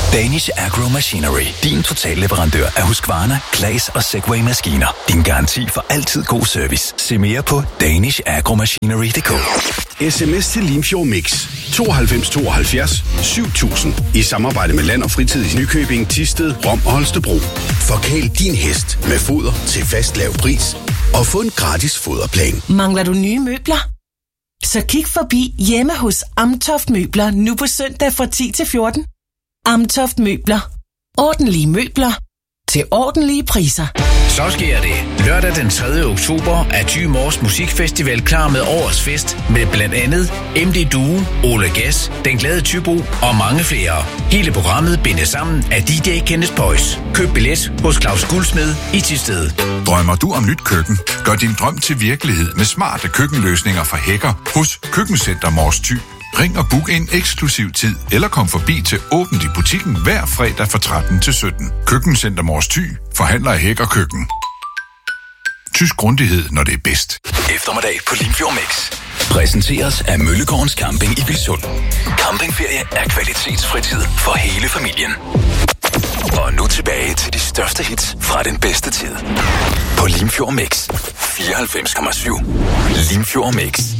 Danish Agro Machinery. Din totalleverandør af Husqvarna, Claas og Segway-maskiner. Din garanti for altid god service. Se mere på danishagromachinery.dk. SMS til Limfjord Mix 92 72 7000 i samarbejde med Land og Fritid i Nykøbing, Thisted, Rom og Holstebro. Forkæl din hest med foder til fast lav pris og få en gratis foderplan. Mangler du nye møbler? Så kig forbi hjemme hos Amtoft Møbler nu på søndag fra 10 til 14. Amtoft Møbler. Ordentlige møbler til ordentlige priser. Så sker det. Lørdag den 3. oktober er Thy Mors Musikfestival klar med årets fest med blandt andet MD Duo, Ole Gess, Den Glade Thybo og mange flere. Hele programmet bindes sammen af DJ Kenneth Boys. Køb billet hos Claus Guldsmed i Thisted. Drømmer du om nyt køkken? Gør din drøm til virkelighed med smarte køkkenløsninger fra Hækker hos Køkkencenter Mors Thy. Ring og book en eksklusiv tid, eller kom forbi til åbent i butikken hver fredag fra 13 til 17. Køkkencenter Mors Thy forhandler i Hækker Køkken. Tysk grundighed, når det er bedst. Eftermiddag på Limfjord Mix. Præsenteres af Møllegårdens Camping i Bilsund. Campingferie er kvalitetsfritid for hele familien. Og nu tilbage til de største hits fra den bedste tid. På Limfjord Mix 94,7. Limfjord Mix.